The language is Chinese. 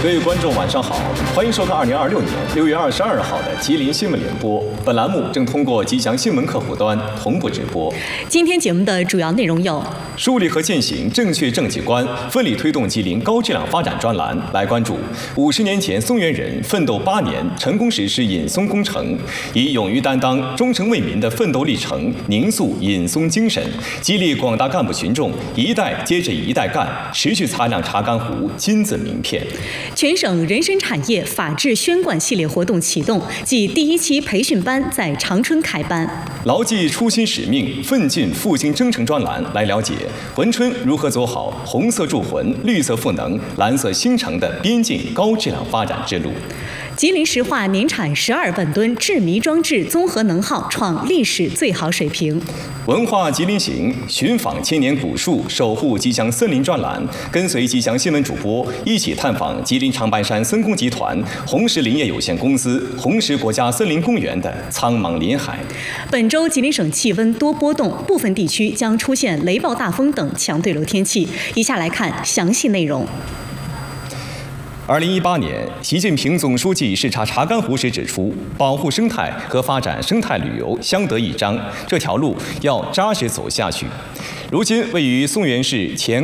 各位观众，晚上好，欢迎收看2026年6月22号的吉林新闻联播。本栏目正通过吉祥新闻客户端同步直播。 今天节目的主要内容有： 树立和践行正确政绩观，奋力推动吉林高质量发展专栏来关注50年前松原人奋斗8年成功实施引松工程，以勇于担当、忠诚为民的奋斗历程凝塑引松精神，激励广大干部群众一代接着一代干，持续擦亮查干湖金字名片。 全省人身产业法治宣贯系列活动启动，暨第1期培训班在长春开班。 牢记初心使命，奋进复兴征程专栏来了解珲春如何走好红色助珲、绿色赋能、蓝色新城的边境高质量发展之路。 吉林石化年产12万吨制醚装置综合能耗创历史最好水平。 文化吉林行寻访千年古树，守护吉祥森林专栏，跟随吉祥新闻主播一起探访吉林长白山森工集团红石林业有限公司红石国家森林公园的苍茫林海。 本周吉林省气温多波动，部分地区将出现雷暴大风等强对流天气。以下来看详细内容。 2018年，习近平总书记视察查干湖时指出，保护生态和发展生态旅游相得益彰，这条路要扎实走下去。如今，位于松原市前